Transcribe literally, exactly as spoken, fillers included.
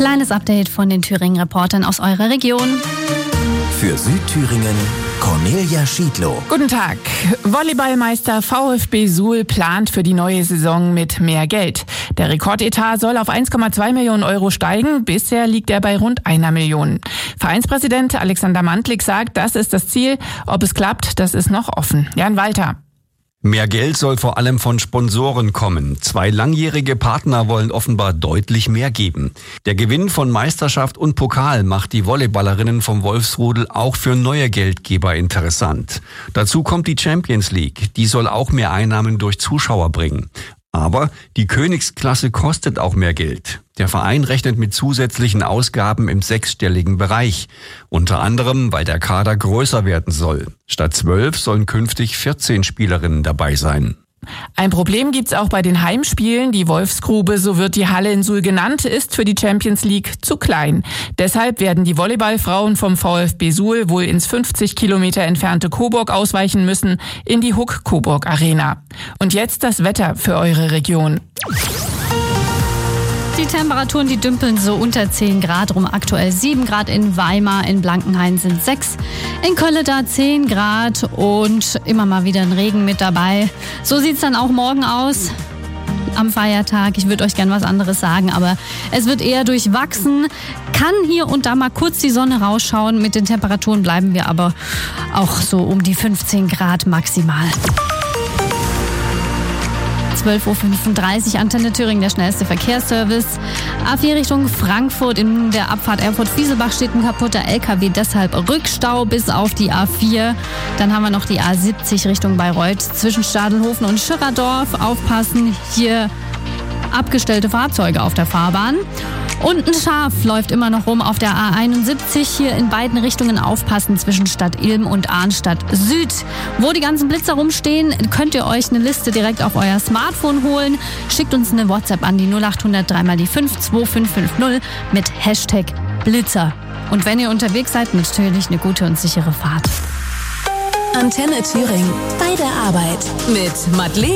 Kleines Update von den Thüringen-Reportern aus eurer Region. Für Südthüringen Cornelia Schiedlow. Guten Tag. Volleyballmeister VfB Suhl plant für die neue Saison mit mehr Geld. Der Rekordetat soll auf eins Komma zwei Millionen Euro steigen. Bisher liegt er bei rund einer Million. Vereinspräsident Alexander Mantlik sagt, das ist das Ziel. Ob es klappt, das ist noch offen. Jan Walter. Mehr Geld soll vor allem von Sponsoren kommen. Zwei langjährige Partner wollen offenbar deutlich mehr geben. Der Gewinn von Meisterschaft und Pokal macht die Volleyballerinnen vom Wolfsrudel auch für neue Geldgeber interessant. Dazu kommt die Champions League. Die soll auch mehr Einnahmen durch Zuschauer bringen. Aber die Königsklasse kostet auch mehr Geld. Der Verein rechnet mit zusätzlichen Ausgaben im sechsstelligen Bereich. Unter anderem, weil der Kader größer werden soll. Statt zwölf sollen künftig vierzehn Spielerinnen dabei sein. Ein Problem gibt's auch bei den Heimspielen. Die Wolfsgrube, so wird die Halle in Suhl genannt, ist für die Champions League zu klein. Deshalb werden die Volleyballfrauen vom VfB Suhl wohl ins fünfzig Kilometer entfernte Coburg ausweichen müssen, in die Huck Coburg Arena. Und jetzt das Wetter für eure Region. Die Temperaturen, die dümpeln so unter zehn Grad rum. Aktuell sieben Grad in Weimar, in Blankenhain sind sechs, in Kölle da zehn Grad und immer mal wieder ein Regen mit dabei. So sieht's dann auch morgen aus am Feiertag. Ich würde euch gern was anderes sagen, aber es wird eher durchwachsen. Kann hier und da mal kurz die Sonne rausschauen. Mit den Temperaturen bleiben wir aber auch so um die fünfzehn Grad maximal. zwölf Uhr fünfunddreißig, Antenne Thüringen, der schnellste Verkehrsservice. A vier Richtung Frankfurt, in der Abfahrt Erfurt-Fieselbach steht ein kaputter L K W, deshalb Rückstau bis auf die A vier. Dann haben wir noch die A siebzig Richtung Bayreuth zwischen Stadelhofen und Schirradorf. Aufpassen, hier abgestellte Fahrzeuge auf der Fahrbahn. Und ein Schaf läuft immer noch rum auf der A einundsiebzig. Hier in beiden Richtungen aufpassen zwischen Stadt Ilm und Arnstadt Süd. Wo die ganzen Blitzer rumstehen, könnt ihr euch eine Liste direkt auf euer Smartphone holen. Schickt uns eine WhatsApp an die null acht null null drei mal die fünf zwei fünf fünf null mit Hashtag Blitzer. Und wenn ihr unterwegs seid, natürlich eine gute und sichere Fahrt. Antenne Thüringen bei der Arbeit mit Madeleine.